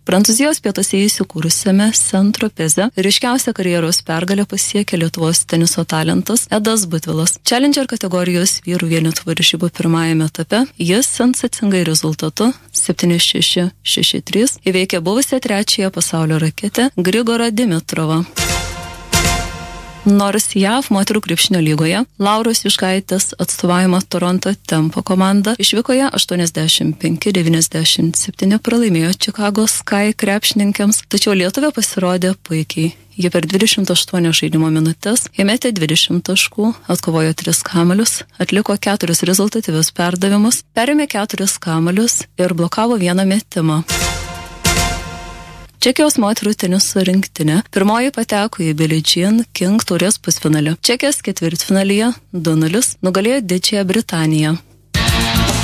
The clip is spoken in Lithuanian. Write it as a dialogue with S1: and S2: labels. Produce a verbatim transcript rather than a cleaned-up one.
S1: Prancūzijos pietuose įsikūrusiame Saint-Tropeze ryškiausią karjeros pergalę pasiekė Lietuvos teniso talentas Edas Butvilas. Challenger kategorijos vyrų vienetų varžybų pirmajame etape jis sensacingai rezultatu septyni šeši šeši trys įveikė buvusią trečiąją pasaulio raketę Grigorą Dimitrovą. Nors J A V moterų krepšinio lygoje Lauros Juškaitės atstovaujama Toronto Tempo komanda išvykoje aštuoniasdešimt penki devyniasdešimt septyni pralaimėjo Čikagos Sky krepšininkėms, tačiau lietuvė pasirodė puikiai. Ji per dvidešimt aštuonias žaidimo minutės įmetė dvidešimt taškų, atkovojo tris kamuolius, atliko keturis rezultatyvius perdavimus, perėmė keturis kamuolius ir blokavo vieną metimą. Čekijos moterų teniso rinktinė pirmoji pateko į Billie Jean King taurės pusfinalį. Čekijos ketvirtfinalyje du nulis nugalėjo Didžiąją Britaniją.